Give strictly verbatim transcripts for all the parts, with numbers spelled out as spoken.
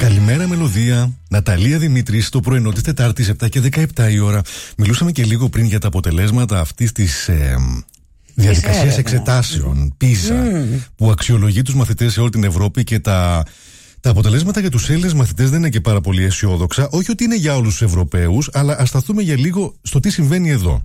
Καλημέρα, Μελωδία. Ναταλία Δημήτρης, το πρωινό της Τετάρτης, επτά και δεκαεπτά η ώρα. Μιλούσαμε και λίγο πριν για τα αποτελέσματα αυτής της ε, διαδικασίας εξετάσεων, πίζα, mm. που αξιολογεί τους μαθητές σε όλη την Ευρώπη, και τα, τα αποτελέσματα για τους Έλληνες μαθητές δεν είναι και πάρα πολύ αισιόδοξα. Όχι ότι είναι για όλους τους Ευρωπαίους, αλλά ας σταθούμε για λίγο στο τι συμβαίνει εδώ.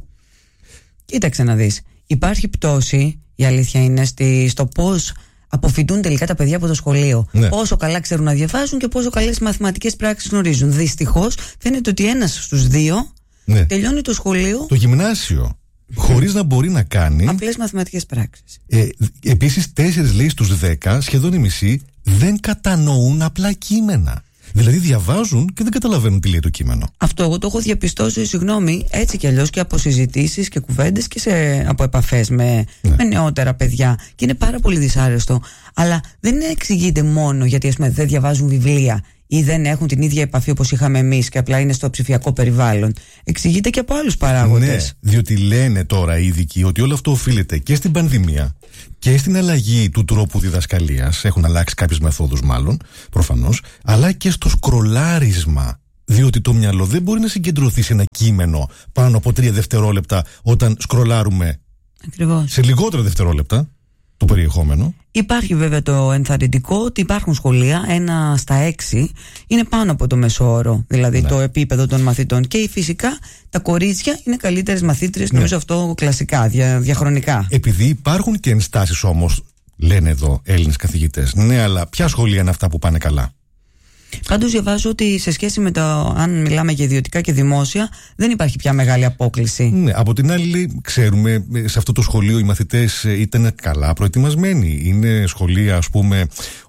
Κοίταξε να δεις. Υπάρχει πτώση, η αλήθεια είναι, στη, στο πώς αποφυτούν τελικά τα παιδιά από το σχολείο. Ναι. Πόσο καλά ξέρουν να διαβάζουν και πόσο καλές μαθηματικές πράξεις γνωρίζουν. Δυστυχώς φαίνεται ότι ένας στους δύο ναι. τελειώνει το σχολείο, το γυμνάσιο, χωρίς να μπορεί να κάνει απλές μαθηματικές πράξεις. Ε, επίσης, τέσσερις λέει στους δέκα, σχεδόν οι μισοί, δεν κατανοούν απλά κείμενα. Δηλαδή διαβάζουν και δεν καταλαβαίνουν τι λέει το κείμενο. Αυτό εγώ το έχω διαπιστώσει, συγγνώμη, έτσι κι αλλιώς και από συζητήσεις και κουβέντες και σε, από επαφές με, ναι. με νεότερα παιδιά. Και είναι πάρα πολύ δυσάρεστο. Αλλά δεν εξηγείται μόνο γιατί, ας πούμε, δεν διαβάζουν βιβλία ή δεν έχουν την ίδια επαφή όπως είχαμε εμείς και απλά είναι στο ψηφιακό περιβάλλον. Εξηγείται και από άλλους παράγοντες. Ναι, διότι λένε τώρα οι ειδικοί ότι όλο αυτό οφείλεται και στην πανδημία και στην αλλαγή του τρόπου διδασκαλίας. Έχουν αλλάξει κάποιες μεθόδους, μάλλον, προφανώς, αλλά και στο σκρολάρισμα. Διότι το μυαλό δεν μπορεί να συγκεντρωθεί σε ένα κείμενο πάνω από τρία δευτερόλεπτα όταν σκρολάρουμε. Ακριβώς. Σε λιγότερα δευτερόλεπτα το περιεχόμενο. Υπάρχει βέβαια το ενθαρρυντικό ότι υπάρχουν σχολεία, ένα στα έξι είναι πάνω από το μεσόωρο, δηλαδή ναι. το επίπεδο των μαθητών. Και φυσικά τα κορίτσια είναι καλύτερες μαθήτριες, ναι. νομίζω αυτό κλασικά, δια, διαχρονικά. Επειδή υπάρχουν και ενστάσεις όμως, λένε εδώ Έλληνες καθηγητές. Ναι, αλλά ποια σχολεία είναι αυτά που πάνε καλά? Πάντως διαβάζω ότι σε σχέση με το αν μιλάμε για ιδιωτικά και δημόσια, δεν υπάρχει πια μεγάλη απόκλιση. Ναι, από την άλλη, ξέρουμε, σε αυτό το σχολείο οι μαθητές ήταν καλά προετοιμασμένοι. Είναι σχολεία, ας πούμε,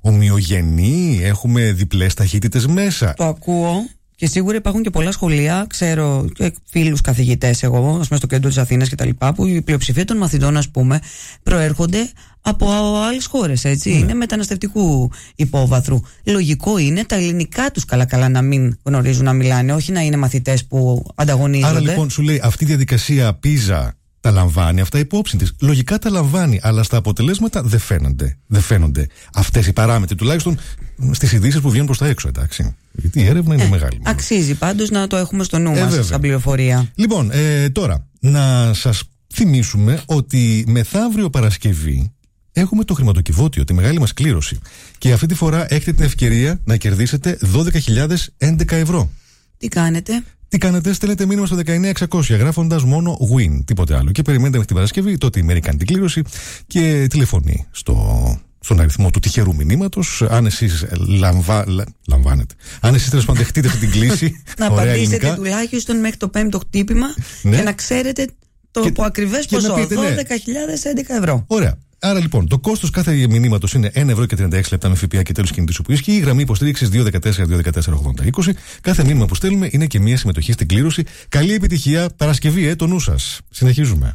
ομοιογενή, έχουμε διπλές ταχύτητες μέσα. Το ακούω. Και σίγουρα υπάρχουν και πολλά σχολεία, ξέρω φίλους καθηγητές, εγώ, ας πούμε, στο κέντρο της Αθήνας και τα λοιπά, που η πλειοψηφία των μαθητών, ας πούμε, προέρχονται από άλλες χώρες, έτσι. Mm. Είναι μεταναστευτικού υπόβαθρου. Λογικό είναι τα ελληνικά τους καλά-καλά να μην γνωρίζουν να μιλάνε, όχι να είναι μαθητές που ανταγωνίζονται. Άρα λοιπόν σου λέει αυτή η διαδικασία πίζα τα λαμβάνει αυτά υπόψη της. Λογικά τα λαμβάνει, αλλά στα αποτελέσματα δεν φαίνονται. Δεν φαίνονται αυτές οι παράμετροι, τουλάχιστον στις ειδήσεις που βγαίνουν προς τα έξω, εντάξει. Γιατί η έρευνα είναι ε, μεγάλη. Μάλλον. Αξίζει πάντως να το έχουμε στο νου μας ε, σαν πληροφορία. Λοιπόν, ε, τώρα να σας θυμίσουμε ότι μεθαύριο Παρασκευή έχουμε το χρηματοκιβώτιο, τη μεγάλη μας κλήρωση. Και αυτή τη φορά έχετε την ευκαιρία να κερδίσετε δώδεκα χιλιάδες έντεκα ευρώ. Τι κάνετε? Τι κάνετε, στέλνετε μήνυμα στο δεκαεννιά εξακόσια γράφοντας μόνο win, τίποτε άλλο. Και περιμένετε μέχρι την Παρασκευή, τότε η μέρη κάνει την κλήρωση και τηλεφωνεί στο, στον αριθμό του τυχερού μηνύματος. Αν εσείς λαμβα, λα, λαμβάνετε, αν εσείς τέλος πάντων δεχτείτε αυτή την κλήση, να απαντήσετε τουλάχιστον μέχρι το πέμπτο χτύπημα ναι. και να ξέρετε το και, που ακριβές ποσό, ναι. δώδεκα χιλιάδες έντεκα ευρώ. Ωραία. Άρα λοιπόν, το κόστος κάθε μηνύματος είναι ένα ευρώ και τριάντα έξι λεπτά με ΦΠΑ και τέλος κινητής που ισχύει. Η γραμμή υποστήριξης δύο ένα τέσσερα δύο ένα τέσσερα ογδόντα είκοσι. Κάθε μήνυμα που στέλνουμε είναι και μια συμμετοχή στην κλήρωση. Καλή επιτυχία, Παρασκευή, ε, το νου σας. Συνεχίζουμε.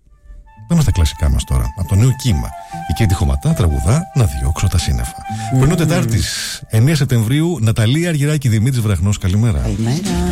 Πάμε στα κλασικά μας τώρα. Από το νέο κύμα. Η Κέντι Χωματά τραγουδά «Να διώξω τα σύννεφα». Mm. Πρωινό Τετάρτης, εννέα Σεπτεμβρίου, Ναταλία Αργυράκη, Δημήτρης Βραχνός, καλημέρα. Καλημέρα.